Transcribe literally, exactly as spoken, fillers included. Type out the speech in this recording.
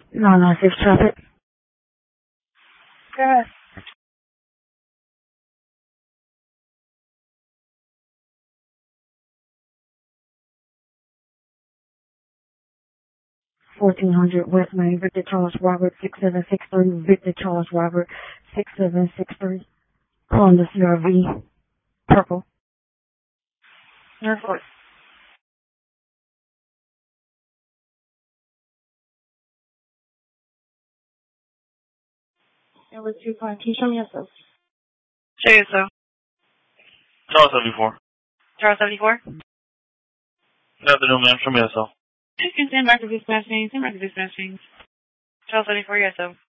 Non-active traffic. Go ahead. fourteen hundred West Main, Victor Charles Robert, six seven six three, Victor Charles Robert, six seven six three. Honda C R V, purple. Airport. It was two five. Can you show me yourself? Show yourself. Charles seventy-four. Charles seventy-four? Good afternoon, ma'am. Show me yourself. You can send back to dispatch change. Send back to dispatch change. Charles seventy-four, yourself.